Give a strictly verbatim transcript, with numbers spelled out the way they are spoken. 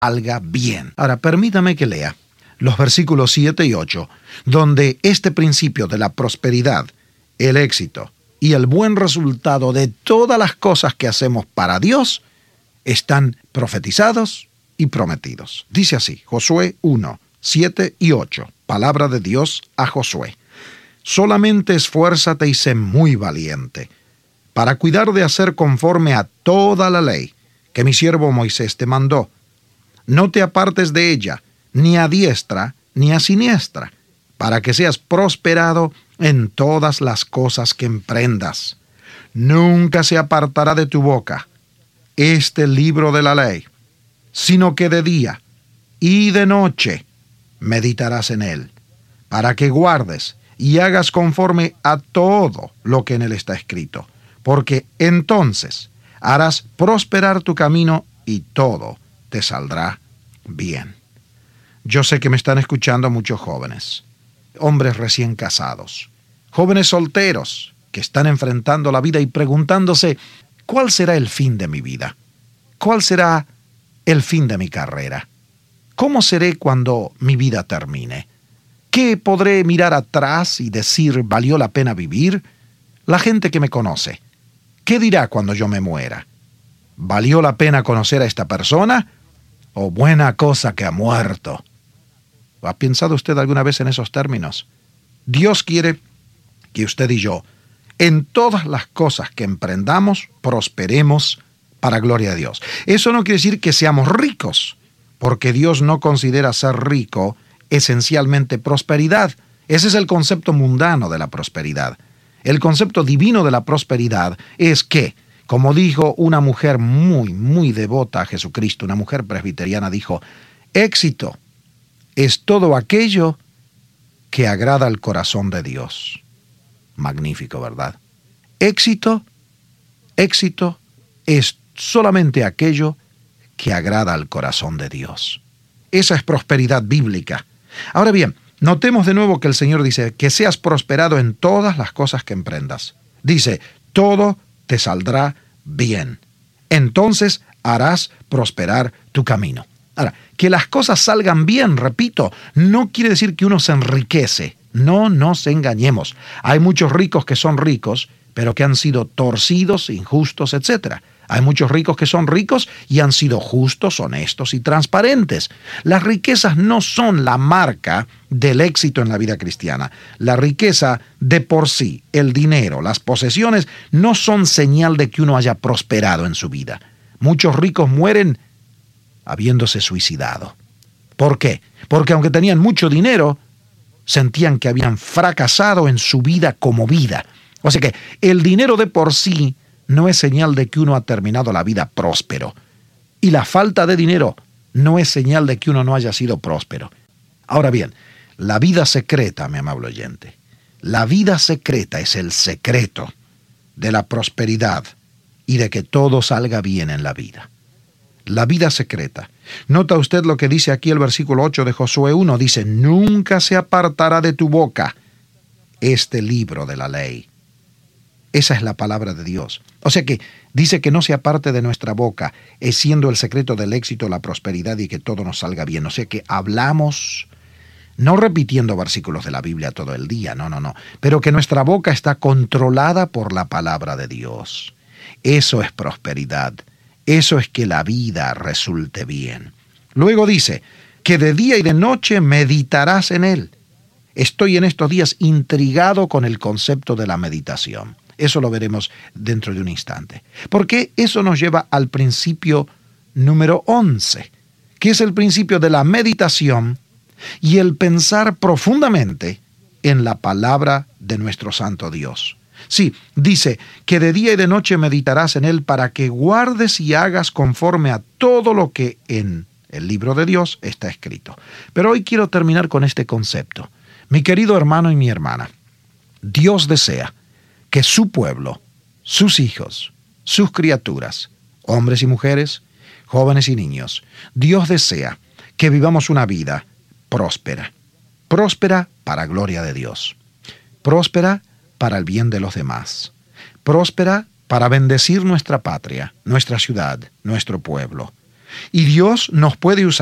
salga bien. Ahora, permítame que lea los versículos siete y ocho, donde este principio de la prosperidad, el éxito y el buen resultado de todas las cosas que hacemos para Dios están profetizados y prometidos. Dice así, Josué uno, siete y ocho, palabra de Dios a Josué. Solamente esfuérzate y sé muy valiente, para cuidar de hacer conforme a toda la ley que mi siervo Moisés te mandó. No te apartes de ella, ni a diestra ni a siniestra, para que seas prosperado en todas las cosas que emprendas. Nunca se apartará de tu boca este libro de la ley, sino que de día y de noche meditarás en él, para que guardes y hagas conforme a todo lo que en él está escrito, porque entonces harás prosperar tu camino y todo te saldrá bien. Yo sé que me están escuchando muchos jóvenes, hombres recién casados, jóvenes solteros que están enfrentando la vida y preguntándose, ¿cuál será el fin de mi vida? ¿Cuál será el fin de mi carrera? ¿Cómo seré cuando mi vida termine? ¿Qué podré mirar atrás y decir valió la pena vivir? La gente que me conoce, ¿qué dirá cuando yo me muera? ¿Valió la pena conocer a esta persona? ¿O buena cosa que ha muerto? ¿Ha pensado usted alguna vez en esos términos? Dios quiere que usted y yo, en todas las cosas que emprendamos, prosperemos para gloria a Dios. Eso no quiere decir que seamos ricos, porque Dios no considera ser rico esencialmente prosperidad. Ese es el concepto mundano de la prosperidad. El concepto divino de la prosperidad es que, como dijo una mujer muy, muy devota a Jesucristo, una mujer presbiteriana, dijo, éxito es todo aquello que agrada al corazón de Dios. Magnífico, ¿verdad? Éxito, éxito es solamente aquello que agrada al corazón de Dios. Esa es prosperidad bíblica. Ahora bien, notemos de nuevo que el Señor dice que seas prosperado en todas las cosas que emprendas. Dice, todo te saldrá bien. Entonces harás prosperar tu camino. Ahora, que las cosas salgan bien, repito, no quiere decir que uno se enriquece. No nos engañemos. Hay muchos ricos que son ricos, pero que han sido torcidos, injustos, etcétera. Hay muchos ricos que son ricos y han sido justos, honestos y transparentes. Las riquezas no son la marca del éxito en la vida cristiana. La riqueza de por sí, el dinero, las posesiones, no son señal de que uno haya prosperado en su vida. Muchos ricos mueren habiéndose suicidado. ¿Por qué? Porque aunque tenían mucho dinero, sentían que habían fracasado en su vida como vida. O sea que el dinero de por sí no es señal de que uno ha terminado la vida próspero. Y la falta de dinero no es señal de que uno no haya sido próspero. Ahora bien, la vida secreta, mi amable oyente, la vida secreta es el secreto de la prosperidad y de que todo salga bien en la vida. La vida secreta. Nota usted lo que dice aquí el versículo ocho de Josué uno. Dice, nunca se apartará de tu boca este libro de la ley. Esa es la palabra de Dios. O sea que dice que no se aparte de nuestra boca, es siendo el secreto del éxito, la prosperidad y que todo nos salga bien. O sea que hablamos, no repitiendo versículos de la Biblia todo el día, no, no, no, pero que nuestra boca está controlada por la palabra de Dios. Eso es prosperidad. Eso es que la vida resulte bien. Luego dice, que de día y de noche meditarás en él. Estoy en estos días intrigado con el concepto de la meditación. Eso lo veremos dentro de un instante. Porque eso nos lleva al principio número once, que es el principio de la meditación y el pensar profundamente en la palabra de nuestro santo Dios. Sí, dice que de día y de noche meditarás en él para que guardes y hagas conforme a todo lo que en el libro de Dios está escrito. Pero hoy quiero terminar con este concepto. Mi querido hermano y mi hermana, Dios desea que su pueblo, sus hijos, sus criaturas, hombres y mujeres, jóvenes y niños, Dios desea que vivamos una vida próspera. Próspera para gloria de Dios. Próspera para el bien de los demás. Próspera para bendecir nuestra patria, nuestra ciudad, nuestro pueblo. Y Dios nos puede usar